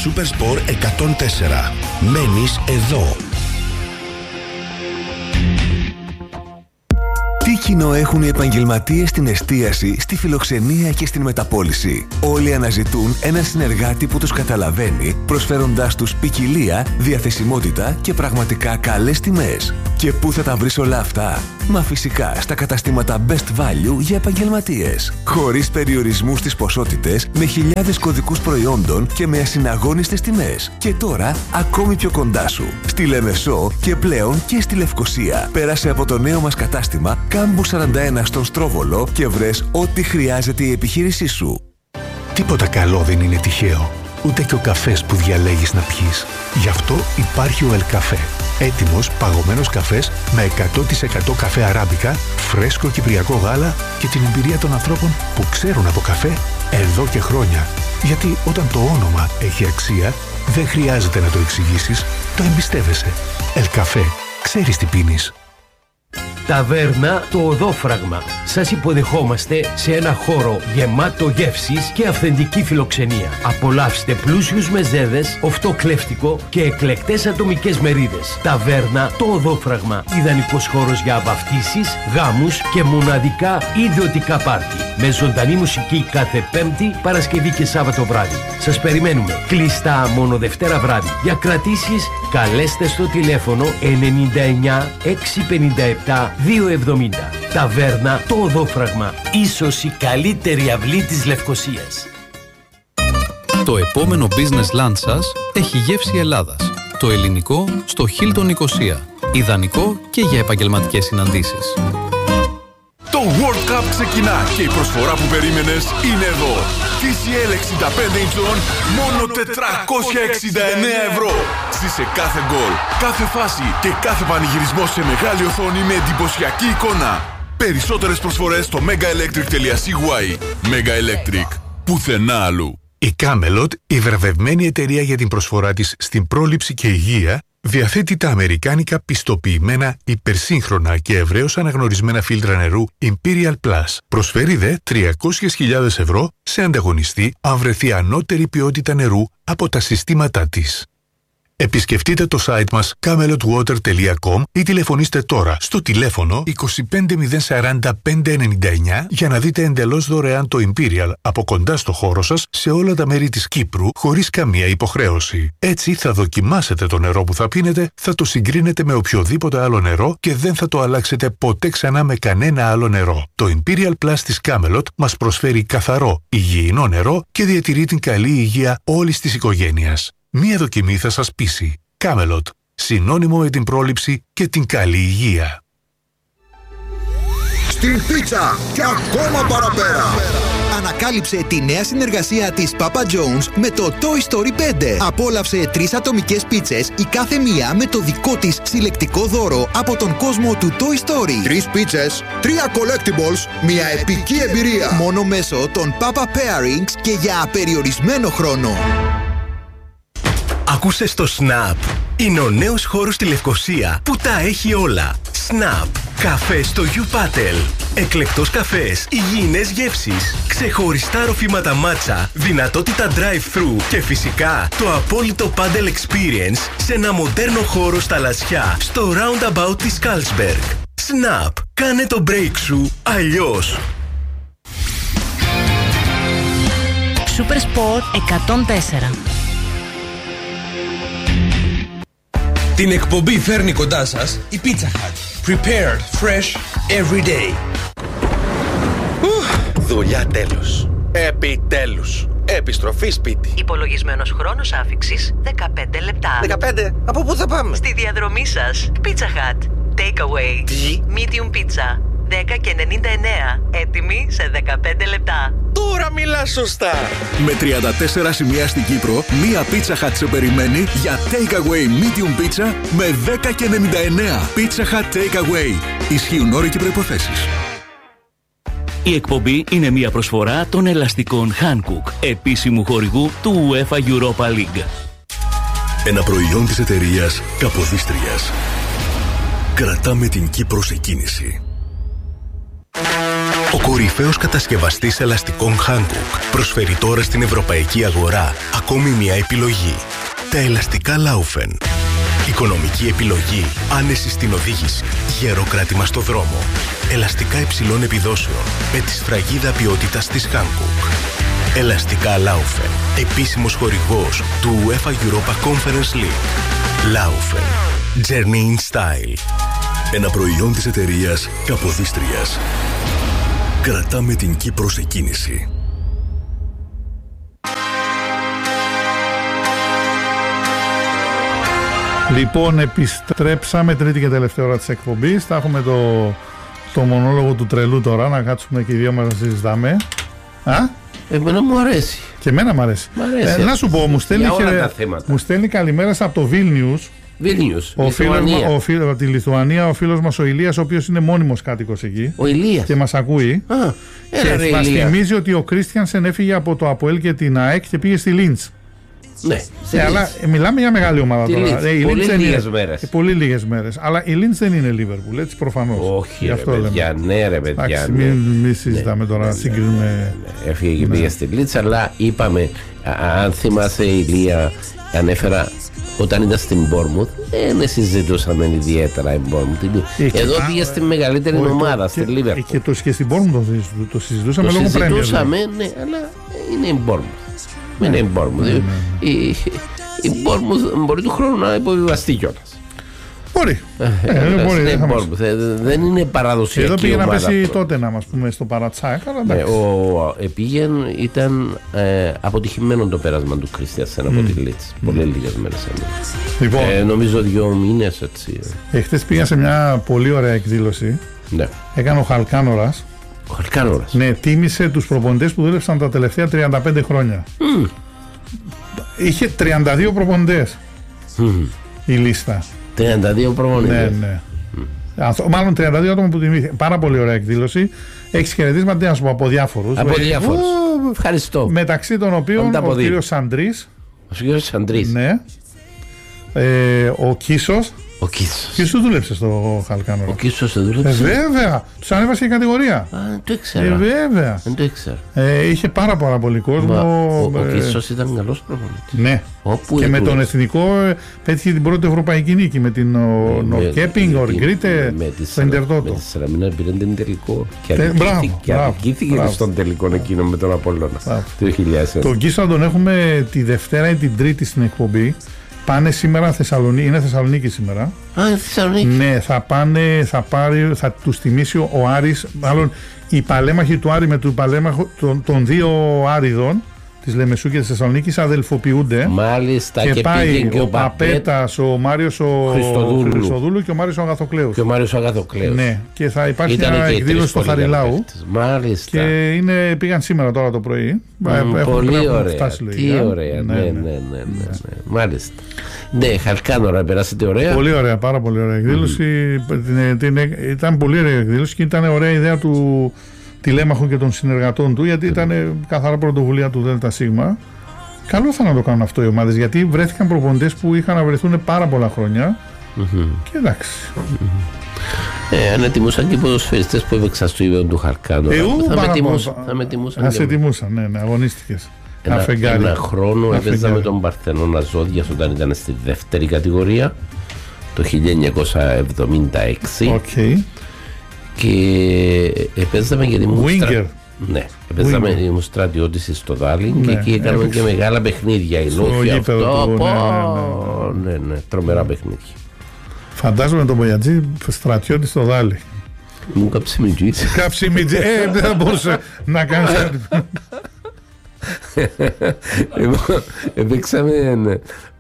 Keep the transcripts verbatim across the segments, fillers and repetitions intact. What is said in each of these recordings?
Supersport εκατόν τέσσερα. Μένεις εδώ. Τι κοινό έχουν οι επαγγελματίες στην εστίαση, στη φιλοξενία και στην μεταπώληση? Όλοι αναζητούν έναν συνεργάτη που τους καταλαβαίνει, προσφέροντάς τους ποικιλία, διαθεσιμότητα και πραγματικά καλές τιμές. Και πού θα τα βρεις όλα αυτά? Μα φυσικά στα καταστήματα Best Value για επαγγελματίες. Χωρίς περιορισμούς στις ποσότητες, με χιλιάδες κωδικούς προϊόντων και με ασυναγώνιστες τιμές. Και τώρα ακόμη πιο κοντά σου. Στη Λεμεσό και πλέον και στη Λευκοσία. Πέρασε από το νέο μας κατάστημα Κάμπου σαράντα ένα στον Στρόβολο και βρες ό,τι χρειάζεται η επιχείρησή σου. Τίποτα καλό δεν είναι τυχαίο. Ούτε και ο καφές που διαλέγεις να πιείς. Γι' αυτό υπάρχει ο Ελκαφέ. Έτοιμος παγωμένος καφές με εκατό τοις εκατό καφέ αράμπικα, φρέσκο κυπριακό γάλα και την εμπειρία των ανθρώπων που ξέρουν από καφέ εδώ και χρόνια. Γιατί όταν το όνομα έχει αξία, δεν χρειάζεται να το εξηγήσεις, το εμπιστεύεσαι. Ελκαφέ. Ξέρεις τι πίνεις. Ταβέρνα Το Οδόφραγμα. Σας υποδεχόμαστε σε ένα χώρο γεμάτο γεύσεις και αυθεντική φιλοξενία. Απολαύστε πλούσιους μεζέδες, οφτοκλέφτικο και εκλεκτές ατομικές μερίδες. Ταβέρνα Το Οδόφραγμα. Ιδανικός χώρος για βαφτίσεις, γάμους και μοναδικά ιδιωτικά πάρτι. Με ζωντανή μουσική κάθε Πέμπτη, Παρασκευή και Σάββατο βράδυ. Σας περιμένουμε. Κλειστά μόνο Δευτέρα βράδυ. Για κρατήσεις καλέστε στο τηλέφωνο ενενήντα εννιά εξακόσια πενήντα επτά διακόσια εβδομήντα. Ταβέρνα Το Οδόφραγμα. Ίσως η καλύτερη αυλή της Λευκοσίας. Το επόμενο business lunch σας έχει γεύση Ελλάδας. Το ελληνικό στο Hilton Νικοσία. Ιδανικό και για επαγγελματικές συναντήσεις. Το World Cup ξεκινά και η προσφορά που περίμενες είναι εδώ. τι σι ελ εξήντα πέντε ιντσών, μόνο τετρακόσια εξήντα εννέα ευρώ. Ζήσε κάθε γκολ, κάθε φάση και κάθε πανηγυρισμό σε μεγάλη οθόνη με εντυπωσιακή εικόνα. Περισσότερες προσφορές στο megaelectric τελεία σι γουάι. Mega Electric. Πουθενά αλλού. Η Camelot, η βραβευμένη εταιρεία για την προσφορά της στην πρόληψη και υγεία, διαθέτει τα αμερικάνικα πιστοποιημένα υπερσύγχρονα και ευρέως αναγνωρισμένα φίλτρα νερού Imperial Plus. Προσφέρει δε τριακόσιες χιλιάδες ευρώ σε ανταγωνιστή αν βρεθεί ανώτερη ποιότητα νερού από τα συστήματά της. Επισκεφτείτε το site μας camelot water τελεία com ή τηλεφωνήστε τώρα στο τηλέφωνο είκοσι πέντε μηδέν σαράντα πέντε ενενήντα εννιά για να δείτε εντελώς δωρεάν το Imperial από κοντά στο χώρο σας σε όλα τα μέρη της Κύπρου χωρίς καμία υποχρέωση. Έτσι θα δοκιμάσετε το νερό που θα πίνετε, θα το συγκρίνετε με οποιοδήποτε άλλο νερό και δεν θα το αλλάξετε ποτέ ξανά με κανένα άλλο νερό. Το Imperial Plus της Camelot μας προσφέρει καθαρό, υγιεινό νερό και διατηρεί την καλή υγεία όλης της οικογένειας. Μία δοκιμή θα σας πείσει. Camelot. Συνώνυμο με την πρόληψη και την καλή υγεία. Στην πίτσα και ακόμα παραπέρα. Ανακάλυψε τη νέα συνεργασία της Papa John's με το Toy Story πέντε. Απόλαυσε τρεις ατομικές πίτσες, η κάθε μία με το δικό της συλλεκτικό δώρο από τον κόσμο του Toy Story. Τρεις πίτσες, τρία collectibles, μια επική εμπειρία. Μόνο μέσω των Papa Pairings και για απεριορισμένο χρόνο. Άκουσες το Snap. Είναι ο νέος χώρος στη Λευκοσία που τα έχει όλα. Snap. Καφέ στο Γιουπάτελ. Εκλεκτός καφές, υγιεινές γεύσεις, ξεχωριστά ροφήματα μάτσα, δυνατότητα drive-thru και φυσικά το απόλυτο paddle experience σε ένα μοντέρνο χώρο στα Λασιά, στο roundabout της Carlsberg. Snap. Κάνε το break σου αλλιώς. Supersport εκατόν τέσσερα. Την εκπομπή φέρνει κοντά σας η Pizza Hut. Prepared fresh every day. Δουλειά τέλος. Επιτέλους. Επιστροφή σπίτι. Υπολογισμένος χρόνος άφιξης δεκαπέντε λεπτά. δεκαπέντε. Από πού θα πάμε? Στη διαδρομή σας. Pizza Hut. Take away. Τι? Medium pizza. δέκα και ενενήντα εννέα. Έτοιμη σε δεκαπέντε λεπτά. Τώρα μιλάς σωστά. Με τριάντα τέσσερα σημεία στην Κύπρο, μία Pizza Hut σε περιμένει για Take Away Medium Pizza με δέκα και ενενήντα εννέα. Pizza Hut Take Away. Ισχύουν όροι και προϋποθέσεις. Η εκπομπή είναι μια προσφορά των ελαστικών Hankook, επίσημου χορηγού του UEFA Europa League. Ένα προϊόν της εταιρείας Καποδίστριας. Κρατάμε την Κύπρο σε κίνηση. Ο κορυφαίος κατασκευαστής ελαστικών Hankook προσφέρει τώρα στην ευρωπαϊκή αγορά ακόμη μια επιλογή. Τα ελαστικά Laufen. Οικονομική επιλογή, άνεση στην οδήγηση, γερό κράτημα στο δρόμο. Ελαστικά υψηλών επιδόσεων με τη σφραγίδα ποιότητας της Hankook. Ελαστικά Laufen. Επίσημος χορηγός του UEFA Europa Conference League. Laufen. Journey in Style. Ένα προϊόν της εταιρείας Καποδίστριας. Κρατάμε την Κύπρο σε κίνηση. Λοιπόν, επιστρέψαμε τρίτη και τελευταία ώρα της εκπομπής. Θα έχουμε το, το μονόλογο του τρελού τώρα, να κάτσουμε και οι δύο μας να συζητάμε. Α? Εμένα μου αρέσει. Και εμένα μου αρέσει. αρέσει. Ε, να σου πω, μου στέλνει, χε... μου στέλνει καλημέρας από το Vilnius. Vilnius, ο φίλος, ο φίλος, από τη Λιθουανία, ο φίλος μας ο Ηλίας, ο οποίος είναι μόνιμος κάτοικος εκεί. Ο Ηλίας. Και μας ακούει. Α, έλα, και μας θυμίζει ότι ο Κρίστιανσεν έφυγε από το ΑΠΟΕΛ και την ΑΕΚ και πήγε στη Λίντς. Ναι, ε, αλλά ε, μιλάμε για μεγάλη ομάδα τη τώρα. Ε, πολύ λίγες μέρες. Ε, πολύ λίγες μέρες. Αλλά η Λίντς δεν είναι Λίβερπουλ, έτσι προφανώς. Όχι, ρε παιδιά, ναι, ρε παιδιά. Άξι, ναι. Μην μη συζητάμε ναι, τώρα, να ναι, συγκρίνουμε. Ναι, ναι. Έφυγε και πήγε στη Λίντς, αλλά είπαμε, α, αν θυμάσαι η Ηλία, ανέφερα όταν ήταν στην Μπόρμουθ, δεν συζητούσαμε ιδιαίτερα η Μπόρμουθ. Εδώ πήγε στη μεγαλύτερη ομάδα, στη Λίβερπουλ. Και το και στην Μπόρμουθ το συζητούσαμε λόγω πρέμιερ. Το συζητούσαμε, ναι, αλλά είναι η Μπόρμουθ. Μην είναι η Μπόρμουθ. Η Μπόρμουθ μπορεί του χρόνου να υποβιβαστεί κιόλας. Μπορεί. Δεν είναι παραδοσιακή ομάδα. Εδώ πήγε να πέσει τότε να μας πούμε στο Παρατσάκ. Ο Επίγεν ήταν αποτυχημένο το πέρασμα του Κρίστιανσεν από τη Λίτς. Πολύ λίγες μέρες. Νομίζω δύο μήνες έτσι. Χθες πήγα σε μια πολύ ωραία εκδήλωση. Έκανε ο Χαλκάνορας. Ο Χαλκάνορας. Ναι, τίμησε τους προπονητές που δούλεψαν τα τελευταία τριάντα πέντε χρόνια. Mm. Είχε τριάντα δύο προπονητές mm. η λίστα. τριάντα δύο προπονητές. Ναι, ναι. Mm. Μάλλον τριάντα δύο άτομα που τιμήθηκε. Πάρα πολύ ωραία εκδήλωση. Έχεις χαιρετίσματα, τι να σου πω, από διάφορους. Από διάφορους. Oh, ευχαριστώ. Μεταξύ των οποίων ο κύριος Σαντρής. Ο κύριος Σαντρής. Ναι. Ε, ο Κίσος. Ο Κίσος. Ποιος του δούλεψε στο Χαλκάνο. Ο Κίσος το δούλεψε. Ε, βέβαια. Τους ανέβασε η κατηγορία. Α, δεν το ήξερα. Ε, βέβαια. Δεν το ήξερα. Ε, είχε πάρα πάρα πολύ κόσμο. Μα, ο, ε, ο Κίσος ήταν καλός προπονητής. Ναι. Όπου και έπρεπε. Με τον εθνικό πέτυχε την πρώτη ευρωπαϊκή νίκη. Με την Νορκέπινγκ, Οργκρίτε, το Ιντερτότο. Με τη Σαραμίνα πήρε την τελικό. Και αδικήθηκε στον τελικό εκείνο με τον Απόλλωνα. Το χιλιάδες ένα. Τον Κίσο τον έχουμε τη Δευτέρα ή την Τρίτη στην εκπομπή. Πάνε σήμερα Θεσσαλονίκη, είναι Θεσσαλονίκη σήμερα. Α, είναι Θεσσαλονίκη. Ναι, θα πάνε, θα πάρει, θα τους τιμήσει ο Άρης, μάλλον οι παλέμαχοι του Άρη με του παλέμαχο των, των δύο Άριδων, της Λεμεσού και της Θεσσαλονίκης, αδελφοποιούνται. Μάλιστα, και, και πάει και ο, ο Παπέτας, ο Μάριος ο Χριστοδούλου. Χριστοδούλου και ο Μάριος ο Αγαθοκλέους. Και ο Μάριος ο Αγαθοκλέους. Ναι, και θα υπάρχει μια εκδήλωση στο Χαριλάου. Μάλιστα. Και είναι, πήγαν σήμερα τώρα το πρωί. Mm, έχουν, πολύ ωραία. Φτάσει, τι ωραία. Ναι, ναι, ναι, ναι, ναι, ναι. Μάλιστα. Ναι, Χαλκάνορα, περάσετε ωραία. Πολύ ωραία, πάρα πολύ ωραία εκδήλωση. Mm. Την, την, ήταν πολύ ωραία εκδήλωση και ήταν ωραία ιδέα του τηλέμαχου και των συνεργατών του, γιατί ήταν καθαρά πρωτοβουλία του ΔΣ. Καλό θα να το κάνουν αυτό οι ομάδες, γιατί βρέθηκαν προπονητές που είχαν να βρεθούν πάρα πολλά χρόνια. Mm-hmm. Και εντάξει. Mm-hmm. Ε, αν ετοιμούσαν και οι ποδοσφαιριστές που έπαιξαν στο ίδιο του Χαλκάνορα, ε, θα, με τιμούσαν, θα με τιμούσαν. Θα σε τιμούσαν, ναι, ναι, αγωνίστηκες. Ένα, ένα χρόνο έπαιζα με τον Παρθενώνα Ζώδιας όταν ήταν στη δεύτερη κατηγορία το χίλια εννιακόσια εβδομήντα έξι. Okay. Και παίζαμε γιατί ήμουν στρα... ναι, παίζαμε, ήμουν στρατιώτης στο Δάλιν, ναι, και εκεί έκαναμε και μεγάλα παιχνίδια. Η Λόφια αυτό, του, πω, ναι, ναι, ναι, ναι, τρομερά παιχνίδια. Φαντάζομαι τον Μπογιατζή στρατιώτη στο Δάλιν. Μου καψιμιτζής. Καψιμιτζής, ε, δεν θα μπορούσε να κάνει κάτι. Παίξαμε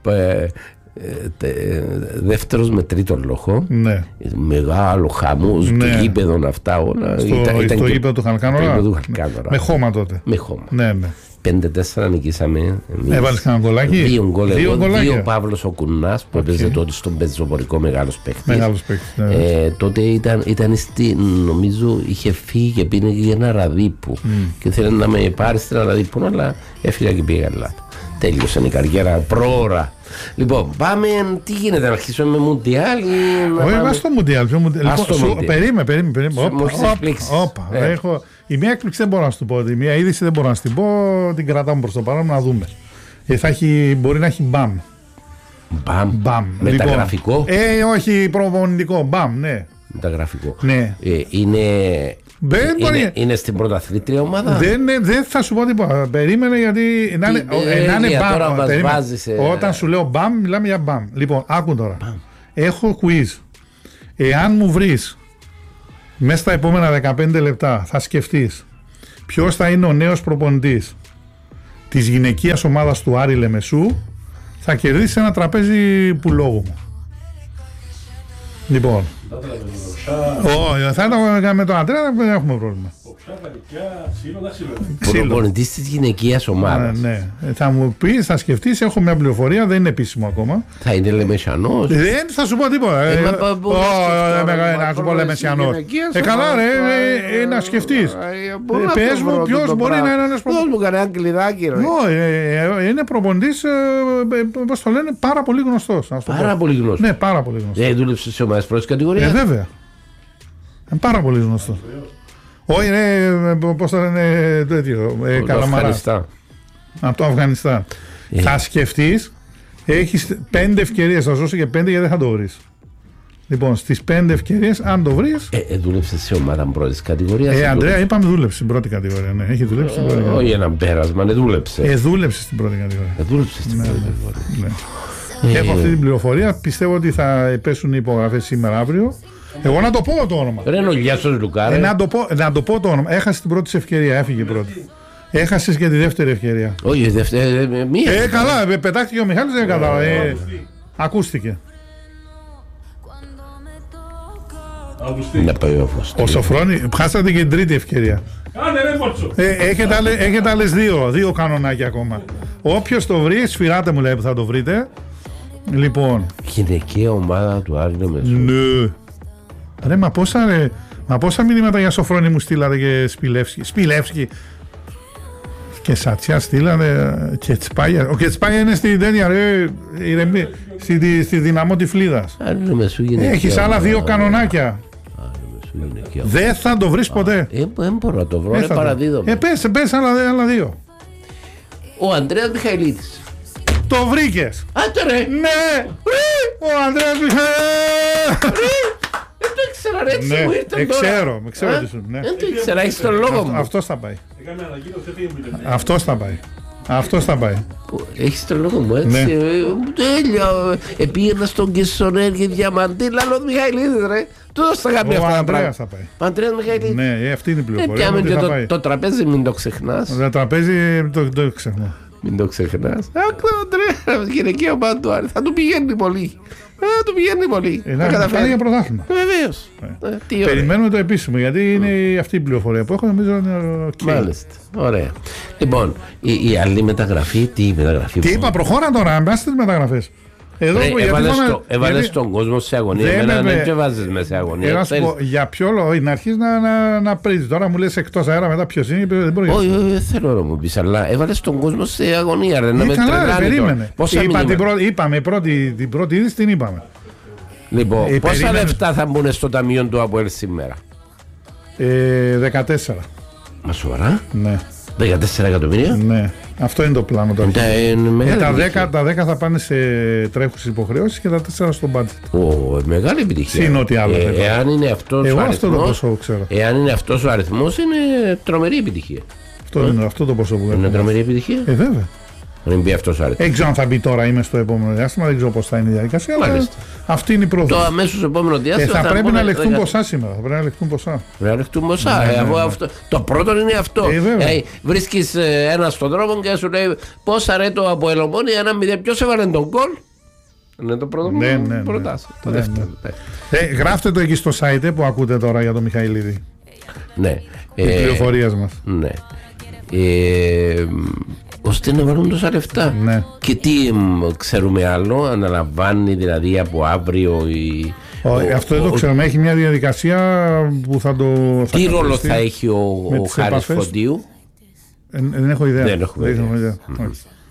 δεύτερος με τρίτον λόγο. Ναι. Μεγάλο χαμός, ναι. Το γήπεδο αυτά όλα. Στο, ήταν, ήταν στο γήπεδο του Χαλκάνορα. Με χώμα τότε. Με χώμα. Ναι, ναι. πέντε τέσσερα νικήσαμε. Έβαλες κανένα γκολάκι. Δύο γκολ. Δύο, δύο Παύλος ο Κουνάς που okay. έπαιζε τότε στον πεζοπορικό μεγάλος παίχτης. Μεγάλος παίχτης. Ναι. Ε, τότε ήταν, ήταν στη, νομίζω είχε φύγει και πήγε για ένα ραδίπου. Mm. Και θέλει να με πάρει στην ραδίπου, αλλά έφυγα και πήγα Ελλάδα. Τέλειωσε η καριέρα πρόωρα. Λοιπόν, πάμε. Τι γίνεται, να αρχίσουμε με Μουντιάλ ή. Όχι, βάζω το Μουντιάλ. Περίμενε, περίμενε. Μου έχεις εκπλήξεις. Όπα. Η μία έκπληξη δεν μπορώ να σου πω. Η μία είδηση δεν μπορώ να σου την πω. Την κρατάμε προς το παρόν να δούμε. Ε, θα έχει, μπορεί να έχει μπαμ. Μπαμ. Μπαμ. Μεταγραφικό. Λοιπόν, ε, όχι προπονητικό. Μπαμ, ναι. Μεταγραφικό. Ναι. Ε, είναι, είναι, είναι, είναι στην πρωταθλήτρια ομάδα. Δεν, δεν θα σου πω τίποτα. Περίμενε γιατί. Να είναι, ε, να είναι μπαμ. Σε... Όταν σου λέω μπαμ, μιλάμε για μπαμ. Λοιπόν, άκου τώρα. Μπαμ. Έχω quiz. Εάν μου βρεις μέσα στα επόμενα δεκαπέντε λεπτά, θα σκεφτείς ποιος θα είναι ο νέος προπονητής της γυναικείας ομάδας του Άρη Λεμεσού, θα κερδίσεις ένα τραπέζι που λόγου μου. Λοιπόν, όχι, θα ήταν με τον Αντρέα, δεν έχουμε πρόβλημα. Προπονητής της γυναικείας ομάδας. Ναι, ναι. Θα μου πεις, θα σκεφτείς, έχω μια πληροφορία, δεν είναι επίσημο ακόμα. Θα είναι Λεμεσιανός. Δεν θα σου πω τίποτα. Να σου πω Λεμεσιανός. Ε, καλά, ρε, να σκεφτείς. Πες μου ποιος μπορεί να είναι ένας προπονητής. Μου κανένα κλειδάκι, ρε. Είναι προπονητής, πώς το λένε, πάρα πολύ γνωστός. Πάρα πολύ γνωστός. Ναι, πάρα πολύ γνωστός. Δεν δούλεψε σε ομάδες πρώτης κατηγορίας. Ε, βέβαια. Είναι πάρα πολύ γνωστός. Όχι, είναι, πώς θα λένε, τέτοιο, ε, Καλαμαρά. Από το Αφγανιστάν. Ε. Θα σκεφτείς, έχεις πέντε ευκαιρίες, θα σου δώσω και πέντε γιατί δεν θα το βρεις. Λοιπόν, στις πέντε ευκαιρίες, αν το βρεις. Ε, ε, δούλεψε σε ομάδα πρώτης κατηγορίας. Ε, Αντρέα, είπαμε δούλεψε στην πρώτη κατηγορία. Ναι, έχει δουλέψει στην πρώτη κατηγορία. Όχι ένα πέρασμα, ναι, δούλεψε. Ε, δούλεψε στην πρώτη κατηγορία. Ε, δούλεψε στην πρώτη κατηγορία. Ναι. Ε, έχω αυτή την πληροφορία. Πιστεύω ότι θα πέσουν οι υπογραφές σήμερα, αύριο. Εγώ να το πω το όνομα. Ρε είναι ο Γιάσος Λουκάρε. Ε, να, το πω, να το πω το όνομα. Έχασε την πρώτη ευκαιρία, έφυγε πρώτη. Έχασε και τη δεύτερη ευκαιρία. Όχι, η δεύτερη. Μία. Ε, καλά, ε, πετάχτηκε ο Μιχάλης, δεν κατάλαβα. Ε, ακούστηκε. Να πάει ο Φωστή. Ο Σοφρόνη, χάσατε και την τρίτη ευκαιρία. Άντε ρε Μότσο. Ε, έχετε, άλλε, έχετε άλλες δύο, δύο κανονάκια ακόμα. Όποιος το βρει, σφυράτε μου λέει που θα το βρείτε. Λοιπόν. Γυναικεία ομάδα του Άρη Λεμεσού. Ναι. Ρε, μα πόσα, ρε, μα πόσα μηνύματα για Σοφρόνη μου στείλατε και Σπιλεύσκη. Σπιλεύσκη. Και Σατσιά στείλατε και Τσπάγια. Ο Κετσπάγια είναι στη τέτοια, ρε, ηρεμή, στη, στη δυναμό Τυφλίδας. Έχεις άλλα δύο κανονάκια. Δεν θα το βρεις ποτέ. Ε, δεν μπορώ να το βρω, δεν παραδίδομαι. Ε, πες, πες άλλα, άλλα δύο. Ο Ανδρέας Μιχαηλίδης. Το βρήκες. Άντε ρε. Ναι. Ο Ανδρέας Μιχαηλίδης. Δεν το ήξερα ρε, έτσι ναι, μου ήρθαν ε, τώρα. Ξέρω, ξέρω τι σου. Ναι. Δεν το ήξερα, έχεις τον λόγο μου. Αυτός θα πάει. Αυτός θα πάει. Αυτός θα πάει. Έχεις τον λόγο μου, έτσι. Ναι. Τέλεια. Επήγαινα στον Κεσσονέρ και Διαμαντή, λαλό Μιχαηλίδης ρε. Του δώστα κάποια αυτά τα πράγματα. Ο Ανδρέας θα πάει. Ο Ανδρέας Μιχαηλίδης. Ναι, αυτή είναι η πληροφορία. Ε, και το, το τραπέζι μην το ξεχνάς. Το τραπέζι το, το ξεχνώ. Μην το ξεχνάς. Άκου Ανδρέα, γυναικεία ομάδα του Άρη. Θα του πηγαίνει πολύ. Θα του πηγαίνει πολύ. Ε, θα καταφέρει για πρωτάθλημα. Βεβαίως. Ε. Περιμένουμε το επίσημο γιατί είναι αυτή η πληροφορία που έχω. Νομίζω είναι okay. Μάλιστα. Ωραία. Λοιπόν, η, η άλλη μεταγραφή, τι μεταγραφή. Τι είπα, προχώρα τώρα, μπας στις μεταγραφές. Εδώ Ρε, έβαλες, το, έβαλες γιατί... τον κόσμο σε αγωνία. Εμένα δεν και βάζεις με σε αγωνία. Έλα, πω, για ποιο λόγο, να αρχίσεις να, να, να πρίζεις. Τώρα μου λες εκτός αέρα μετά ποιος είναι. Δεν μπορεί. Όχι, δεν θέλω να μου πεις, αλλά έβαλες τον κόσμο σε αγωνία. Ρε, να ε, με καλά, περίμενε. Είπα, την πρώτη, είπαμε, πρώτη, την πρώτη είδηση την είπαμε. Λοιπόν, ε, πόσα περίμενε... λεφτά θα μπουν στο ταμείο του ΑΠΟΕΛ σήμερα. Ε, δεκατέσσερα. Μα σοβαρά. Ναι. δεκατέσσερα εκατομμύρια. Ναι. Αυτό είναι το πλάνο. Το ε, ε, τα, δέκα, τα δέκα θα πάνε σε τρέχουσες υποχρεώσεις και τα τέσσερα στο budget. Oh, μεγάλη επιτυχία. Συν ό,τι άλλο. Ε, εάν είναι αυτός Εγώ ο αυτό αριθμός, το ποσό ξέρω. Εάν είναι αυτός ο αριθμός είναι τρομερή επιτυχία. Αυτό ε? είναι αυτό το ποσό που είναι τρομερή επιτυχία. Ε, βέβαια. Δεν μπει αυτός ο αριθμός. Δεν ξέρω αν θα μπει τώρα, είμαι στο επόμενο διάστημα, δεν ξέρω πώς θα είναι η διαδικασία. Αλλά αυτή είναι η πρόθεση. Το αμέσως επόμενο διάστημα. Ε, θα, θα πρέπει να λεχτούν δέκα... ποσά σήμερα. Θα πρέπει να λεχτούν ποσά. Πρέπει να λεχτούν ποσά. Ναι, ε, ναι, ναι. Αυτό... Το πρώτο είναι αυτό. Ε, ε, Βρίσκεις ε, ένα στον δρόμο και σου λέει πόσα ρε το από Ελομόνη, ένα μηδέν. Ποιος έβαλε τον κόλ. Είναι το πρώτο ναι, που ναι, προτάσω. Ναι, το ναι, δεύτερο. Ναι. Ε, γράφτε το εκεί στο site που ακούτε τώρα για τον Μιχαηλίδη. Ναι. Οι ε, πληροφορίες μας. Ναι. Ε, ώστε να βάλουν τόσα λεφτά. Ναι. Και τι ξέρουμε άλλο, αναλαμβάνει δηλαδή από αύριο η, ο, ο, αυτό δεν το ξέρουμε. Έχει μια διαδικασία που θα το. Θα τι ρόλο θα έχει ο, ο Χάρης Φωτίου. Ε, δεν έχω ιδέα. Δεν έχουμε ιδέα. ιδέα. Mm.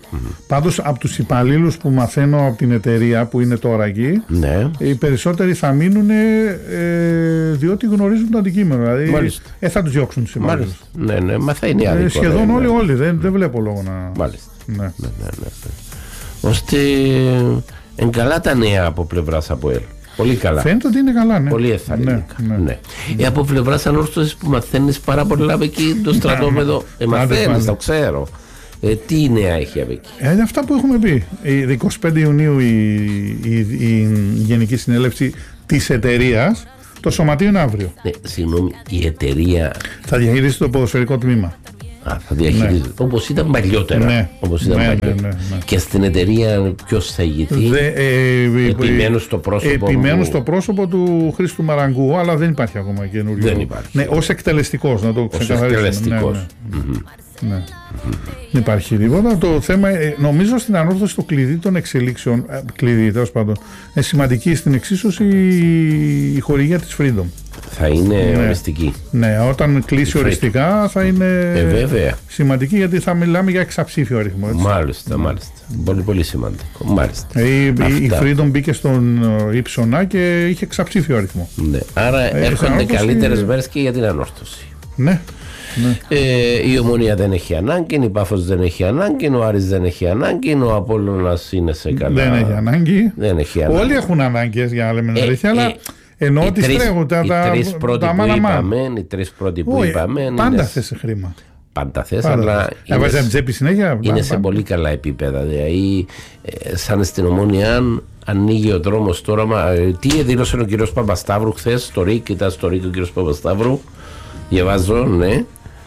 Mm-hmm. Πάντως από τους υπαλλήλους που μαθαίνω από την εταιρεία που είναι τώρα εκεί, ναι. οι περισσότεροι θα μείνουν ε, διότι γνωρίζουν το αντικείμενο. Δηλαδή ε, θα τους διώξουν τους υπαλλήλους. Ναι, ναι, μα θα είναι άδικο. Ε, σχεδόν ναι, όλοι, ναι. όλοι. Δεν, δεν βλέπω λόγο να. Μάλιστα. Ναι. Ναι, ναι, ναι, ναι. Ώστε εν καλά τα νέα από πλευράς ΑΠΟΕΛ. Πολύ καλά. Φαίνεται ότι είναι καλά, ναι. Πολύ εθαρρυντικά. Ναι, ναι. Ναι. Ε, από πλευράς ανόρθωσης που μαθαίνεις πάρα πολλά από εκεί το στρατόπεδο. ε, μαθαίνεις, το ξέρω. Ε, τι νέα έχει από εκεί. Ε, αυτά που έχουμε πει. Η εικοστή πέμπτη Ιουνίου η, η, η, η Γενική Συνέλευση της εταιρείας. Το σωματείο είναι αύριο. Ναι, συγγνώμη, η εταιρεία θα διαχειρίσει το ποδοσφαιρικό τμήμα. Α, θα διαχειρίζει. Ναι. Όπως ήταν παλιότερα. Ναι. Όπως ήταν ναι, παλιότερα. Ναι, ναι, ναι. Και στην εταιρεία ποιος θα ηγηθεί. Δε, ε, επιμένω στο πρόσωπο. Επιμένω που... στο πρόσωπο του Χρήστου Μαραγκού, αλλά δεν υπάρχει ακόμα καινούριο. Δεν υπάρχει. Ναι, ως εκτελεστικός, να το ξεκαθαρίσουμε. Ως εκτελεστικός. Ναι, ναι. Mm-hmm. Ναι. Mm-hmm. Δεν υπάρχει τίποτα. Το θέμα, νομίζω στην ανόρθωση το κλειδί των εξελίξεων, ε, κλειδί τέλος πάντων, είναι σημαντική στην εξίσωση η, η χορηγία της Freedom. Θα είναι ναι. οριστική. Ναι, όταν κλείσει οριστικά θα είναι ε, βέβαια. σημαντική, γιατί θα μιλάμε για εξαψήφιο αριθμό. Έτσι. Μάλιστα, μάλιστα. Πολύ, πολύ σημαντικό. Μάλιστα. Ε, η, η Freedom μπήκε στον Υψονά και είχε εξαψήφιο αριθμό. Ναι. Άρα ε, έρχονται ανόρθωση... καλύτερες μέρες και για την ανόρθωση. Ναι. Ναι. Ε, η Ομονία δεν έχει ανάγκη, η Πάφος δεν έχει ανάγκη, ο Άρης δεν έχει ανάγκη, ο Απόλλωνας είναι σε καλά. Δεν έχει ανάγκη. Δεν έχει ανάγκη. Όλοι έχουν ανάγκες για να λέμε την ε, αλήθεια, ε, αλλά ενώ τις τρέχουν τα, τα, τα μάνα είπαμε, οι τρεις πρώτοι που Όχι, είπαμε. Πάντα είναι... θες χρήμα. Πάντα θες, αλλά είναι, τσέπη συνέχεια, είναι πάντα, σε πάντα. πολύ καλά επίπεδα. Δηλαδή, ε, σαν στην Ομόνια, ανοίγει ο δρόμος τώρα. Μα, ε, τι δήλωσε ο κ. Παπασταύρου χθες στο ΡΙΚ, ήταν στο ΡΙΚ ο κ. Παπασταύρου. Διαβάζω, ναι.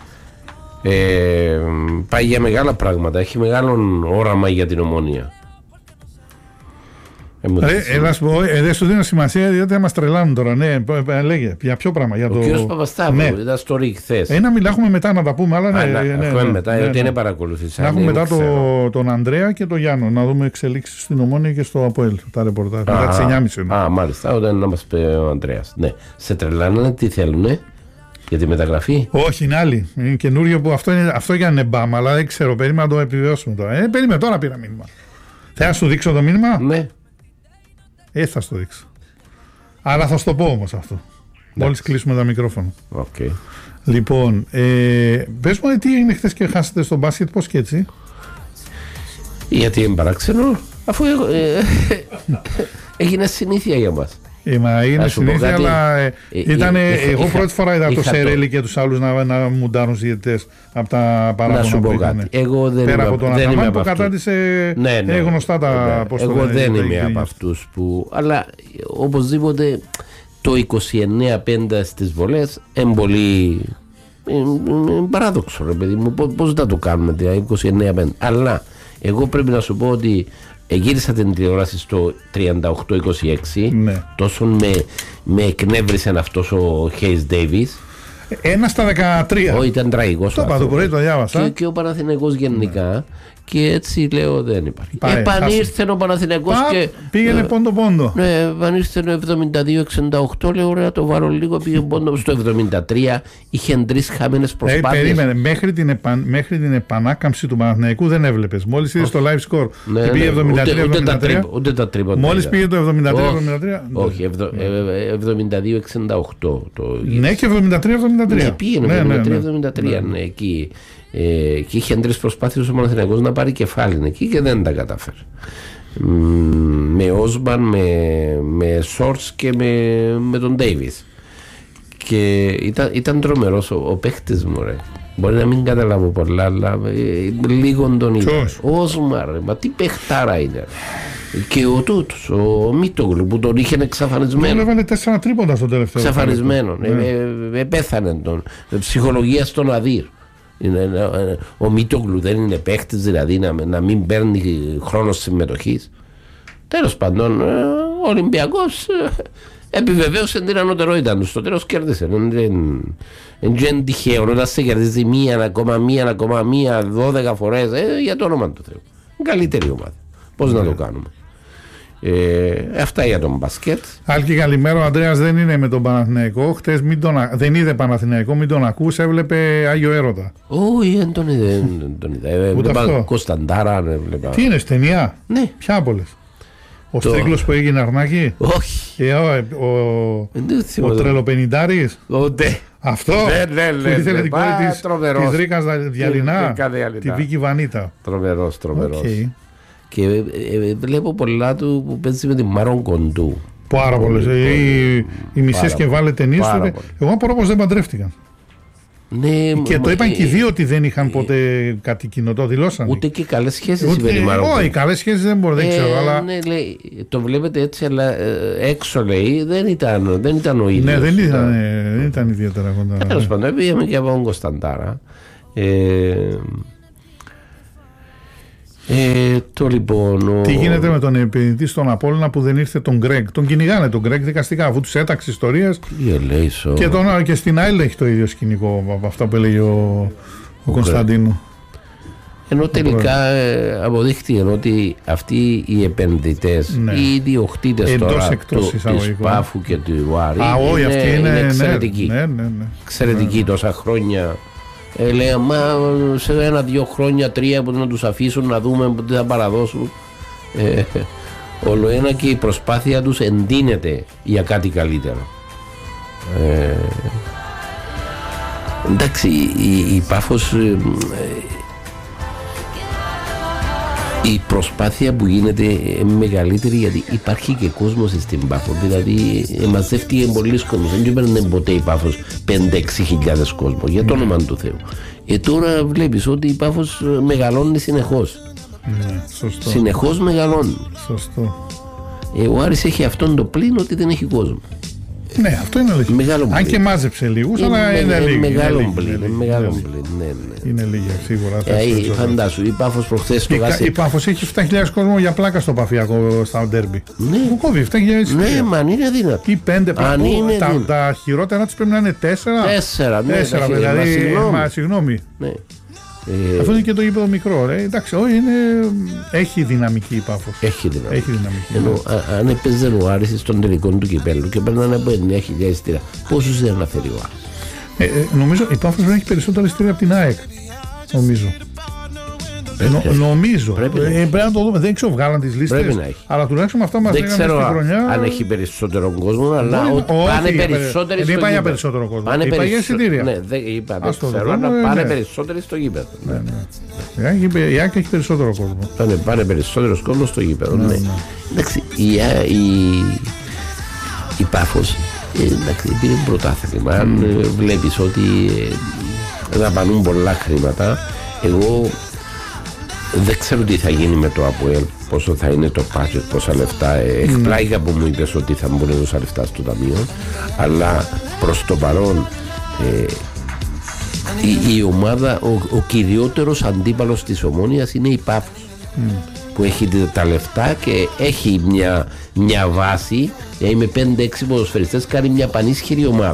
Ε, πάει για μεγάλα πράγματα, έχει μεγάλο όραμα για την Ομόνια. Έλα σου πω, δεν σου δίνω σημασία διότι θα μας τρελάνουν τώρα. Ναι, λέγε, για ποιο πράγμα. Για ο το... κύριος Παπασταύρου, ναι. Ήταν στο ΡΙΚ χθες. Ε, να μιλάμε μετά να τα πούμε, αλλά ναι. Α, να, ναι, ναι, ναι, ναι, μετά, ναι, γιατί ναι. είναι παρακολουθήσει. Να έχουμε μετά το, τον Ανδρέα και τον Γιάννο, να δούμε εξελίξεις στην Ομόνια και στο ΑΠΟΕΛ, τα ρεπορτάζ. Μετά τις εννιά και μισή. Α, μάλιστα, όταν να μας πει ο Ανδρέας. Ναι, σε τρελάνανε, τι θέλουνε. Για τη μεταγραφή. Όχι, είναι άλλη. Είναι καινούριο που αυτό, είναι, αυτό για νεμπάμα, αλλά δεν ξέρω. Περίμενα να το επιβεβαιώσουμε τώρα. Ε, περίμενα, τώρα πήρα μήνυμα. Θέλω να σου δείξω το μήνυμα. Ναι. Ε, θα σου το δείξω. Αλλά θα σου το πω όμως αυτό. Μόλις κλείσουμε τα μικρόφωνα. Okay. Λοιπόν, ε, πες μου τι έγινε χθες και χάσετε στο μπάσκετ, πώς και έτσι. Γιατί είναι παράξενο, αφού ε, ε, έγινε συνήθεια για μας. Ε, μα είναι συνήθεια, κάτι, αλλά ε, ήταν, ε, ε, εγώ είχα, πρώτη φορά είδα το Σερέλι και τους άλλους να, να μουντάρουν συζητητές από τα παράπονα που είχαν. Εγώ δεν Πέρα είμαι, από τον δεν Αταμάν που κατάτησε ναι, ναι, γνωστά τα πώς Εγώ λένε, δεν είμαι από αυτούς που... Αλλά οπωσδήποτε το είκοσι εννέα πέντε στις βολές είναι πολύ παράδοξο, ρε παιδί μου. Πώς θα το κάνουμε είκοσι εννέα πέντε. Αλλά εγώ πρέπει να σου πω ότι γύρισα την τηλεόραση στο τριάντα οκτώ είκοσι έξι. Ναι. Τόσο με, με εκνεύρισαν αυτός ο Χέις Ντέιβις. Ένα στα δεκατρία. Όχι, ήταν τραγικός. Το είπα το πρωί, το διάβασα. Και, και ο Παναθηναϊκός γενικά. Ναι. Και έτσι λέω δεν υπάρχει. Πάει, επανήρθε ο Παναθηναϊκός και. Πήγαινε ε, πόντο πόντο. Ναι, επανήρθε το εβδομήντα δύο εξήντα οκτώ. Λέω ωραία, το βάλω λίγο. Πήγε πόντο στο εβδομήντα τρία. Είχε τρεις χαμένες προσπάθειες. Ε, περίμενε. Μέχρι την, επαν, μέχρι την επανάκαμψη του Παναθηναϊκού δεν έβλεπες. Μόλις είδες το live score. Ναι, πήγε ναι, εβδομήντα τρία εβδομήντα τρία. Ούτε τα τρίποντα. Μόλις πήγε το εβδομήντα τρία εβδομήντα τρία. Όχι, εβδομήντα δύο εξήντα οκτώ. Ναι, και εβδομήντα τρία εβδομήντα τρία. Ναι, πήγαινε εβδομήντα τρία εβδομήντα τρία εκεί. Ε, και είχε τρεις προσπάθειες ο Παναθηναϊκός να πάρει κεφάλι εκεί και δεν τα κατάφερε. Με Όσμπαν, με, με Σόρτς και με, με τον Ντέιβις. Και ήταν, ήταν τρομερός ο, ο παίχτης μου, ρε. Μπορεί να μην καταλάβω πολλά, αλλά ε, λίγο τον είδα. Όσμαρ, μα τι παιχτάρα είναι. Και ο τούτος, ο Μίτογλου που τον είχε εξαφανισμένο. Τον έβαλε τέσσερα τρίποντα στο τελευταίο. Εξαφανισμένο. Ναι. Ε, ε, ε, πέθανε τον. Ε, ψυχολογία στον Αδύρ. Είναι, ο Μίτογλου δεν είναι παίχτης, δηλαδή να, να μην παίρνει χρόνο συμμετοχής. Τέλος πάντων, ο Ολυμπιακός επιβεβαίωσε την ανωτερότητα του. Στο τέλος κέρδισε. Δεν είναι τυχαίο όταν σε κερδίζει μία, ακόμα μία, ακόμα μία, δώδεκα φορές. Ε, για το όνομα του Θεού. Καλύτερη ομάδα. Πώς να το κάνουμε. Ε, αυτά για τον μπασκέτ. Άλκη, καλημέρα. Ο Ανδρέας δεν είναι με τον Παναθηναϊκό. Χτες μην τον, δεν είδε Παναθηναϊκό, μην τον ακούς. Έβλεπε Άγιο Έρωτα. Όχι, δεν τον είδε. Δεν είδε. Έβλεπα Κωνσταντάρα. Έβλεπα... Τι είναι, ταινία? Ναι. Ποια από όλες? Ο Το... Στρίκλος που έγινε Αρνάκη? Όχι. Ε, ο ο, ο Τρελοπενιντάρης? Ούτε. Αυτό ναι, ναι, ναι, που ήθελε την κόρη της, της Ρίκας Διαλυνά, τη Βίκη Βανίτα. Τρομερός, τρομερός. Okay. Και ε, ε, βλέπω πολλά του που παίζει με τη Μαρόν Κοντού. Πάρα πολλές. Οι, οι μισές και βάλε ταινίες του. Εγώ απορώ πως δεν παντρεύτηκαν. Ναι, και μα, το είπαν ε, και οι δύο ότι δεν είχαν ποτέ κάτι κοινό, το δηλώσαν. Ούτε και καλές σχέσεις με τη Μαρόν. Όχι, καλές σχέσεις δεν μπορώ, δεν ε, ξέρω. Αλλά... Ναι, λέει, το βλέπετε έτσι, αλλά ε, έξω λέει δεν ήταν, δεν ήταν ο ίδιος. Ναι, δεν ήταν, ε, δεν ήταν ιδιαίτερα κοντά. Τέλος πάντων, πήγαμε και από τον Κωνσταντάρα. Ε, Ε, το λοιπόν, ο... Τι γίνεται με τον επενδυτή στον Απόλλωνα που δεν ήρθε τον Γκρέγκ? Τον κυνηγάνε τον Γκρέγκ δικαστικά αφού τους έταξε ιστορίες. Και, τον, και στην ΑΕΛ έχει το ίδιο σκηνικό από αυτά που έλεγε ο, ο Κωνσταντίνου. Ενώ τελικά ε, αποδείχτηκε ότι αυτοί οι επενδυτές, ναι, οι ιδιοκτήτες τώρα του, της Πάφου και του Άρη είναι, είναι, είναι εξαιρετικοί. Ναι, ναι, ναι, ναι. Εξαιρετικοί, ναι, ναι. Τόσα χρόνια. Ε, λέει, μα σε ένα-δύο χρόνια, τρία που να τους αφήσουν να δούμε τι θα παραδώσουν. Ε, όλο ένα και η προσπάθεια τους εντείνεται για κάτι καλύτερο. Ε, εντάξει, η, η Πάφος, ε, η προσπάθεια που γίνεται μεγαλύτερη γιατί υπάρχει και κόσμος στην Πάφο. Δηλαδή μαζεύτηκε πολλοί κόσμος. Δεν έπαιρνε ποτέ η Πάφος πέντε έξι χιλιάδες κόσμο, για το όνομα του Θεού. Ε, τώρα βλέπεις ότι η Πάφος μεγαλώνει συνεχώς. Ναι, σωστό. Συνεχώς μεγαλώνει. Σωστό. Ε, ο Άρης έχει αυτόν το πλήν ότι δεν έχει κόσμο. Ναι, αυτό είναι αλήθεια. Μεγάλο Αν και μάζεψε λίγους, αλλά είναι, είναι λίγοι. Μεγάλο πλήν. Μεγάλο πλήν, ναι, ναι. Είναι λίγοι, σίγουρα. Ε, φαντάσου, η Πάφος προχθές το γάσε. Η Πάφος έχει επτά χιλιάδες κόσμο για πλάκα στο Παφιακό, στα ντέρμπι. Ναι. Μου κόβει επτά χιλιάδες. Ναι, μα αν είναι δυνατό. Ή πέντε αν είναι τα, τα, τα χειρότερα της πρέπει να είναι τέσσερα. Τέσσερα, ναι. Τέσσερα, δηλαδή. Μα συγγνώμη. Ναι. Ε, αυτό είναι και το γήπεδο μικρό, ρε. Εντάξει, όχι, είναι... έχει δυναμική η Πάφος. Έχει δυναμική. Έχει δυναμική. Ενώ, α, αν έπαιζε ο Άρης στον τελικό του κυπέλλου και παίρνανε από εννέα χιλιάδες εισιτήρια, πόσους δεν αναφέρει ο Άρης? Ε, ε, νομίζω η Πάφος δεν έχει περισσότερα εισιτήρια από την ΑΕΚ. Νομίζω. Νο, νομίζω. Πρέπει, ε, πρέπει να το δούμε. Δεν ξέρω, βγάλαν τις λίστες. Αλλά τουλάχιστον με αυτά μας λέγανε στην χρονιά. Αν έχει περισσότερο κόσμο, αλλά Μπορεί, ότι πάνε περισσότεροι στο γήπεδο. Δεν είπα για περισσότερο κόσμο. Πάνε είπα για εισιτήρια. Ναι, δεν είπα. Δεν ξέρω, αλλά πάνε περισσότεροι στο γήπεδο. Ναι, ναι. Η ΑΕΚ έχει περισσότερο κόσμο. Πάνε, πάνε περισσότερο κόσμο στο γήπεδο. Ναι, ναι. Εντάξει, η, η, η Πάφος πήρε πρωτάθλημα. Αν mm. βλέπεις ότι ε, δαπανούν πολλά χρήματα, εγώ δεν ξέρω τι θα γίνει με το ΑΠΟΕΛ, πόσο θα είναι το budget, πόσα λεφτά. Εκπλάγηκα που μου είπες ότι θα μπουν τόσα λεφτά στο ταμείο, αλλά προς το παρόν ε, η, η ομάδα, ο, ο κυριότερος αντίπαλος της Ομόνοιας είναι η Πάφος, mm. που έχει τα λεφτά και έχει μια, μια βάση, δηλαδή με πέντε έξι ποδοσφαιριστές κάνει μια πανίσχυρη ομάδα.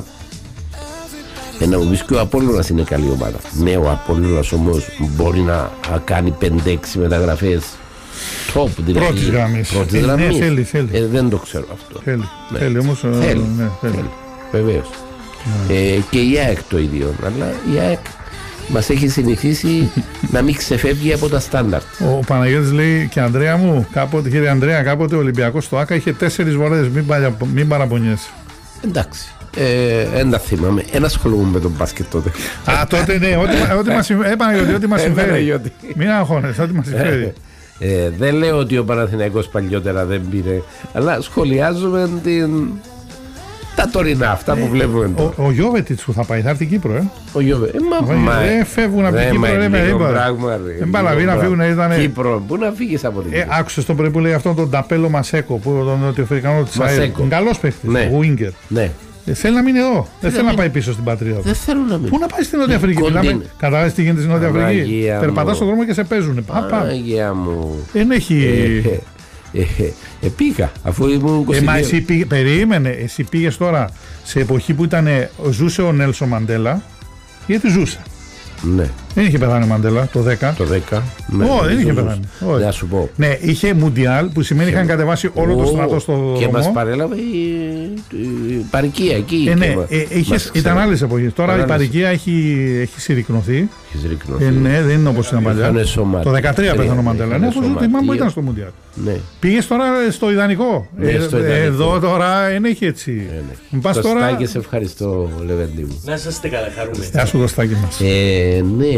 Ένα μου πεις και ο Απόλλωνας είναι καλή ομάδα. Ναι, ο Απόλλωνας όμως μπορεί να κάνει πέντε έξι μεταγραφές top, δηλαδή πρώτης γραμμής. Πρώτης γραμμής. Ναι, θέλει, θέλει. Ε, δεν το ξέρω αυτό. Θέλει, ναι. θέλει όμως. Θέλει, ναι, θέλει. θέλει. Βεβαίως. Ναι. Ε, και η ΑΕΚ το ίδιο. Αλλά η ΑΕΚ μας έχει συνηθίσει να μην ξεφεύγει από τα στάνταρτ. Ο Παναγιώτης λέει και Ανδρέα μου, κάποτε, κύριε Ανδρέα, κάποτε ο Ολυμπιακός στο ΆΚΑ είχε τέσσερις βορέδες. Μην, μην παραπονιέσαι. Εντάξει. Ε, δεν τα θυμάμαι. Ένα ασχολούμαι με τον μπάσκετ τότε. Α, τότε ναι, ό,τι μας συμφέρει. Ό,τι μας συμφέρει. Μην αγχώνεσαι, ό,τι μας συμφέρει. Ε, δεν λέω ότι ο Παναθηναϊκός παλιότερα δεν πήρε, αλλά σχολιάζουμε την... τα τωρινά αυτά που βλέπουμε. Ο, ο Γιώβετιτς που θα πάει, θα έρθει Κύπρο, ε. Ο Γιώβετιτς. Δεν φεύγουν από την Κύπρο, ρε με είπα. Δεν πάνε να φύγουν, ήταν. Κύπρο, πού να φύγεις από την Κύπρο. Άκουσες τον πρωί που λέει αυτόν τον Ταπέλο Μασέκο, τον Νοτιοαφρικανό της ΑΕΛ. Καλός παίχτης, ο Winger. Ναι. Θέλει να μείνει εδώ. Δεν θέλει να πάει πίσω στην πατρίδα του. Δεν θέλω να μείνει. Πού να πάει στην Νότια Αφρική. Κατάλαβες τι γίνεται στην Νότια Αφρική. Περπατάς στον δρόμο και σε παίζουν. Παναγία μου. Δεν έχει. Ε, πήγα, αφού ήμουν είκοσι δύο. Ε, μα εσύ πήγε, περίμενε, εσύ πήγες τώρα σε εποχή που ήταν, ζούσε ο Νέλσον Μαντέλα, γιατί ζούσε. Ναι. Δεν είχε πεθάνει ο Μαντέλα το δέκα. Το δέκα. Όχι, δεν είχε πεθάνει. Να σου πω. Ναι, είχε Μουντιάλ που σημαίνει είχαν κατεβάσει όλο το στρατό στο δρόμο. Και μας παρέλαβε η, η παροικία εκεί. Ε, ναι, ε, είχες, ήταν άλλες εποχές. Τώρα άλλες. Η παροικία έχει, έχει συρρυκνωθεί. Ε, ναι, δεν είναι όπως ήταν παλιά. Το δεκατρία πέθανε ο Μαντέλα. Ναι, αφού θυμάμαι που ήταν στο Μουντιάλ. Ναι. Πήγες τώρα στο ιδανικό. Ναι, ε, στο ιδανικό. Εδώ τώρα δεν έχει έτσι. Ναι, ναι. Πας τώρα... Στάκη, σε ευχαριστώ, Λεβέντη μου. Να είστε καλά, χαρούμε. Γεια σου, το Στάκη μας. Ε, ναι.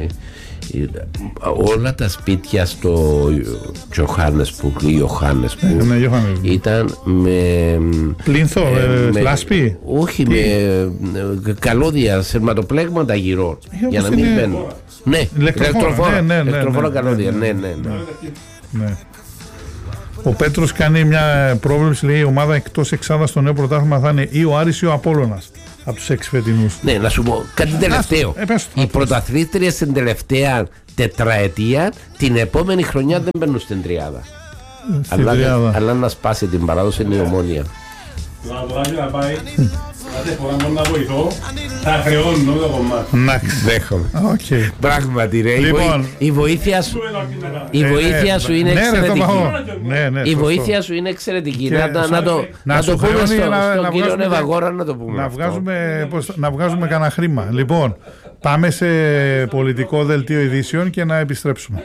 Όλα τα σπίτια στο Johannesburg ή Johannesburg ναι, ναι, ήταν με πλήνθο, ε, με, λάσπη. Όχι, τι? Με καλώδια, σερματοπλέγματα γύρω ε, για να μην είναι... μπαίνουν. Ναι, ηλεκτροφόρα, ναι, ναι, ναι, ηλεκτροφόρα ναι, καλώδια, ναι, ναι, ναι, ναι. ναι. Ο Πέτρος κάνει μια πρόβλεψη, λέει η ομάδα εκτός εξάδας στο νέο πρωτάθλημα θα είναι ή ο Άρης ή ο Απόλλωνας από τους έξι φετινούς. Ναι, να σου πω κάτι τελευταίο. Ε, πες, οι πρωταθλήτριες στην τελευταία τετραετία την επόμενη χρονιά δεν μπαίνουν στην τριάδα. Αλλά, αλλά να σπάσει την παράδοση είναι η Ομόνια. Να πάει. Κάθε φορά μόνο να βοηθώ, θα χρεώνω το κομμάτι. Να δέχομαι. Okay. Πράγματι ρε, λοιπόν, η βοήθεια σου, η βοήθεια σου είναι εξαιρετική. Ναι, ναι, η βοήθεια σου είναι εξαιρετική. Να, να, να το, να να το πούμε στο, να, στον να κύριο Νεβαγόρα να το πούμε. Να βγάζουμε, πώς, να βγάζουμε κανένα χρήμα. Λοιπόν, πάμε σε πολιτικό δελτίο ειδήσεων και να επιστρέψουμε.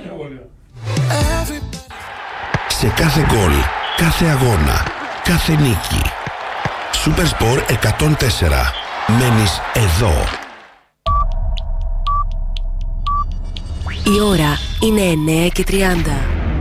Σε κάθε γκολ, κάθε αγώνα, κάθε νίκη. Supersport εκατόν τέσσερα. Μένεις εδώ. Η ώρα είναι εννιά και τριάντα.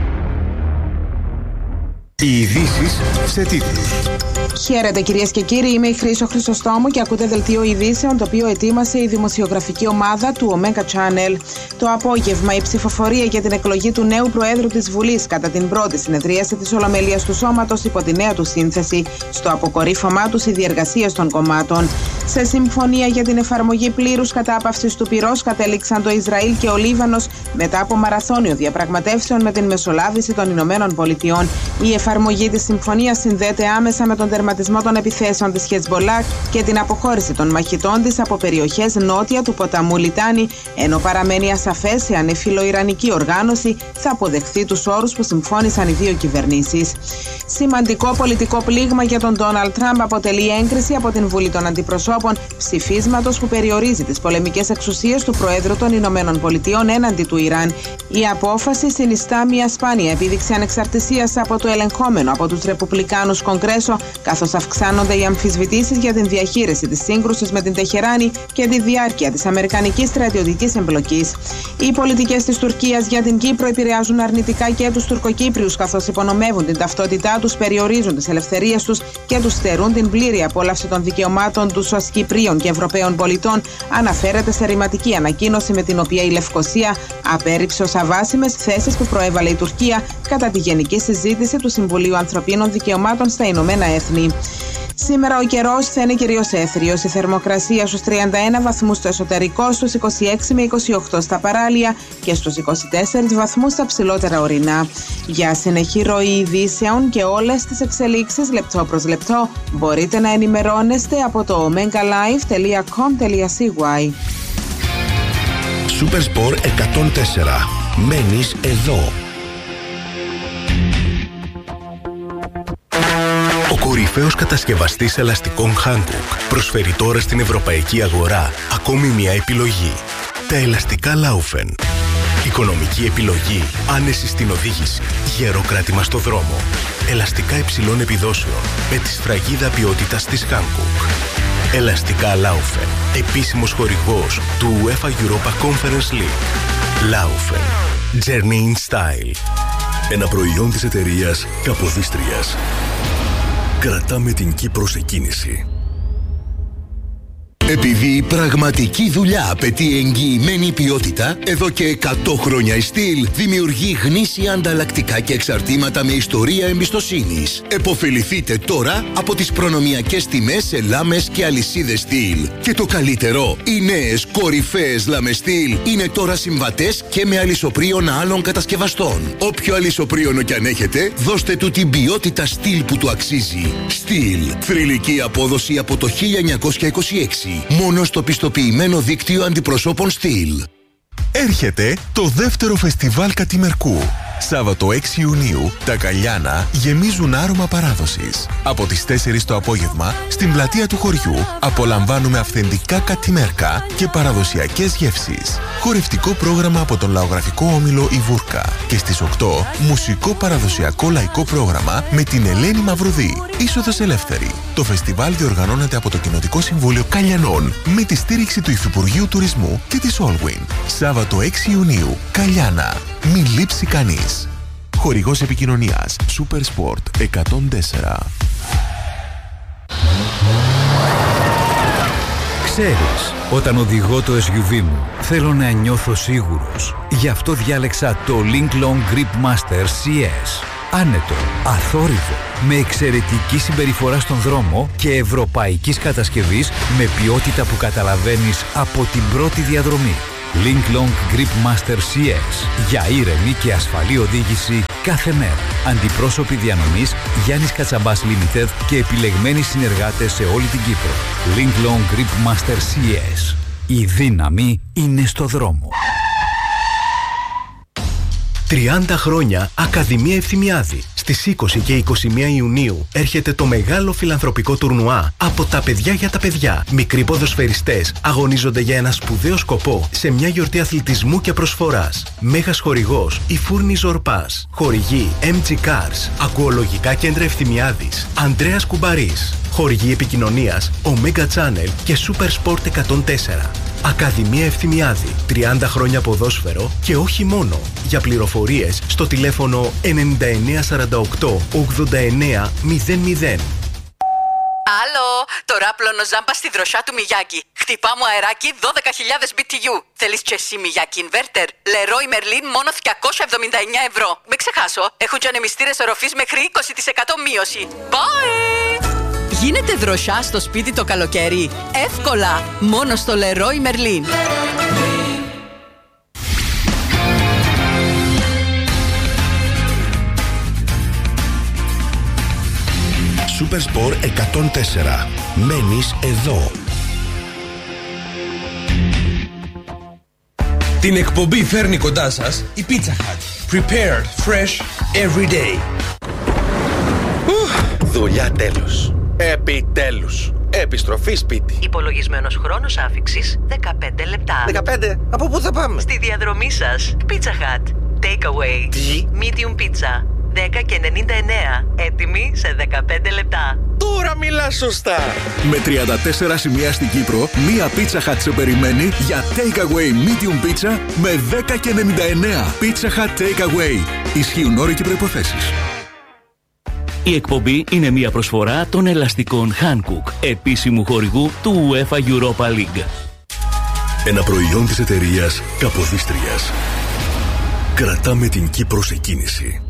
Οι ειδήσεις σε τίτλους. Χαίρετε κυρίες και κύριοι, είμαι η Χρύσο Χρυσοστόμου και ακούτε δελτίο ειδήσεων το οποίο ετοίμασε η δημοσιογραφική ομάδα του Omega Channel. Το απόγευμα η ψηφοφορία για την εκλογή του νέου Προέδρου της Βουλής κατά την πρώτη συνεδρίαση της Ολομελίας του Σώματος υπό τη νέα του σύνθεση. Στο αποκορύφωμά τους οι διεργασίες των κομμάτων. Σε συμφωνία για την εφαρμογή πλήρους κατάπαυσης του πυρός κατέληξαν το Ισραήλ και ο Λίβανος μετά από μαραθώνιο διαπραγματεύσεων με την μεσολάβηση των Ηνωμένων Πολιτειών. Η εφαρμογή της συμφωνίας συνδέεται άμεσα με τον τερματισμό των επιθέσεων της Χεζμπολάχ και την αποχώρηση των μαχητών της από περιοχές νότια του ποταμού Λιτάνη, ενώ παραμένει ασαφές εάν η φιλοϊρανική οργάνωση θα αποδεχθεί τους όρους που συμφώνησαν οι δύο κυβερνήσεις. Σημαντικό πολιτικό πλήγμα για τον Ντόναλντ Τραμπ αποτελεί έγκριση από την Βουλή των Αντιπροσώπων ψηφίσματος που περιορίζει τις πολεμικές εξουσίες του Προέδρου των Ηνωμένων Πολιτειών έναντι του Ιράν. Η απόφαση συνιστά μια σπάνια επίδειξη ανεξαρτησίας από το ελεγχόμενο από τους Ρεπουμπλικάνους Κογκρέσο, καθώς αυξάνονται οι αμφισβητήσεις για την διαχείριση της σύγκρουσης με την Τεχεράνη και τη διάρκεια της αμερικανικής στρατιωτικής εμπλοκής. Οι πολιτικές της Τουρκίας για την Κύπρο επηρεάζουν αρνητικά και τους Τουρκοκύπριους, καθώς υπονομεύουν την ταυτότητά τους, περιορίζουν τις ελευθερίες τους και τους στερούν την πλήρη απόλαυση των δικαιωμάτων τους ως Κυπρίων και Ευρωπαίων πολιτών, αναφέρεται σε ρηματική ανακοίνωση με την οποία η Λευκοσία απέρριψε ως αβάσιμες θέσεις που προέβαλε η Τουρκία κατά τη γενική συζήτηση του Συμβουλίου Ανθρωπίνων Δικαιωμάτων στα Ηνωμένα Έθνη. Σήμερα ο καιρός θα είναι κυρίως έθριος, η θερμοκρασία στους τριάντα ένα βαθμούς στο εσωτερικό, στους είκοσι έξι με είκοσι οκτώ στα παράλια και στους είκοσι τέσσερις βαθμούς στα ψηλότερα ορεινά. Για συνεχή ροή ειδήσεων και όλες τις εξελίξεις λεπτό προς λεπτό μπορείτε να ενημερώνεστε από το omega live τελεία com τελεία c y. Supersport εκατόν τέσσερα. Μένεις εδώ. Ο κορυφαίος κατασκευαστής ελαστικών Hankook προσφέρει τώρα στην ευρωπαϊκή αγορά ακόμη μια επιλογή. Τα ελαστικά Laufen. Οικονομική επιλογή, άνεση στην οδήγηση, γερό κράτημα στο δρόμο. Ελαστικά υψηλών επιδόσεων με τη σφραγίδα ποιότητας της Hankook. Ελαστικά Laufen. Επίσημος χορηγός του UEFA Europa Conference League. Laufen. Journey in Style. Ένα προϊόν της εταιρείας Καποδίστριας. Κρατάμε την Κύπρο σε κίνηση. Επειδή η πραγματική δουλειά απαιτεί εγγυημένη ποιότητα, εδώ και εκατό χρόνια η Steel δημιουργεί γνήσια ανταλλακτικά και εξαρτήματα με ιστορία εμπιστοσύνης. Εποφεληθείτε τώρα από τις προνομιακές τιμές σε λάμες και αλυσίδες Steel. Και το καλύτερο, οι νέες κορυφαίες λάμες Steel είναι τώρα συμβατές και με αλυσοπρίωνα άλλων κατασκευαστών. Όποιο αλυσοπρίωνο κι αν έχετε, δώστε του την ποιότητα Steel που του αξίζει. Steel, θρυλική απόδοση από το χίλια εννιακόσια είκοσι έξι. Μόνο στο πιστοποιημένο δίκτυο αντιπροσώπων Steel. Έρχεται το δεύτερο φεστιβάλ Κατημερκού. Σάββατο έξι Ιουνίου, τα Καλιάνα γεμίζουν άρωμα παράδοσης. Από τις τέσσερις το απόγευμα, στην πλατεία του χωριού, απολαμβάνουμε αυθεντικά κατημέρκα και παραδοσιακές γεύσεις. Χορευτικό πρόγραμμα από τον λαογραφικό όμιλο Η Βούρκα. Και στις οκτώ, μουσικό παραδοσιακό λαϊκό πρόγραμμα με την Ελένη Μαυρουδή. Είσοδος ελεύθερη. Το φεστιβάλ διοργανώνεται από το Κοινοτικό Συμβούλιο Καλιανών με τη στήριξη του Υφυπουργείου Τουρισμού και της Allwyn. Σάββατο έξι Ιουνίου, Καλιάνα. Μην λείψει κανείς. Χορηγός επικοινωνίας Super Sport εκατόν τέσσερα. Ξέρεις, όταν οδηγώ το ες γιου βι μου, θέλω να νιώθω σίγουρος. Γι' αυτό διάλεξα το Link Long Grip Master σι ες. Άνετο, αθόρυβο, με εξαιρετική συμπεριφορά στον δρόμο και ευρωπαϊκής κατασκευής με ποιότητα που καταλαβαίνεις από την πρώτη διαδρομή. Link Long Grip Master σι ες. Για ήρεμη και ασφαλή οδήγηση κάθε μέρα. Αντιπρόσωποι διανομής Γιάννης Κατσαμπάς Limited και επιλεγμένοι συνεργάτες σε όλη την Κύπρο. Link Long Grip Master σι ες. Η δύναμη είναι στο δρόμο. τριάντα χρόνια Ακαδημία Ευθυμιάδη. Στις είκοσι και είκοσι μία Ιουνίου έρχεται το μεγάλο φιλανθρωπικό τουρνουά από τα παιδιά για τα παιδιά. Μικροί ποδοσφαιριστές αγωνίζονται για ένα σπουδαίο σκοπό σε μια γιορτή αθλητισμού και προσφοράς. Μέγας χορηγός η Φούρνη Ζορπάς. Χορηγή εμ τζι Cars. Ακουολογικά κέντρα Ευθυμιάδης. Ανδρέας Κουμπαρής. Χορηγή επικοινωνίας Omega Channel και Super Sport εκατόν τέσσερα. Ακαδημία Ευθυμιάδη. τριάντα χρόνια ποδόσφαιρο και όχι μόνο. Για πληροφορίες στο τηλέφωνο ενενήντα εννέα σαράντα οκτώ ογδόντα εννέα μηδέν μηδέν. Άλλο, τώρα πλώνω ζάμπα στη δροσιά του Μιγιάκη. Χτυπά μου αεράκι δώδεκα χιλιάδες μπι τι γιου. Θέλεις και εσύ Μιγιάκη inverter? Leroy Merlin μόνο διακόσια εβδομήντα εννέα ευρώ. Μην ξεχάσω, έχουν και ανεμιστήρες οροφής μέχρι είκοσι τοις εκατό μείωση. Bye! Γίνεται δροσιά στο σπίτι το καλοκαίρι? Εύκολα, μόνο στο Leroy Merlin. Super Sport εκατόν τέσσερα. Μένεις εδώ. Την εκπομπή φέρνει κοντά σας η Pizza Hut. Prepared fresh every day. Δουλειά τέλος. Επιτέλους. Επιστροφή σπίτι. Υπολογισμένος χρόνος άφιξης δεκαπέντε λεπτά. δεκαπέντε. Από πού θα πάμε? Στη διαδρομή σας. Pizza Hut. Take away. Τι? Medium pizza. δέκα και ενενήντα εννέα. Έτοιμη σε δεκαπέντε λεπτά. Τώρα μιλάς σωστά. Με τριάντα τέσσερα σημεία στην Κύπρο, μία Pizza Hut σε περιμένει για Take Away Medium Pizza με δέκα και ενενήντα εννέα. Pizza Hut Take Away. Ισχύουν όροι και προϋποθέσεις. Η εκπομπή είναι μια προσφορά των ελαστικών Hankook, επίσημου χορηγού του UEFA Europa League. Ένα προϊόν της εταιρείας Καποδίστριας. Κρατάμε την Κύπρο σε κίνηση.